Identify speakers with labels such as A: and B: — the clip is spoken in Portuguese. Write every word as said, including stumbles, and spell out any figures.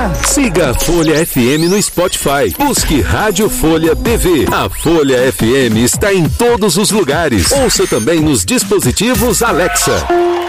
A: Siga a Folha F M no Spotify. Busque Rádio Folha T V. A Folha F M está em todos os lugares. Ouça também nos dispositivos Alexa.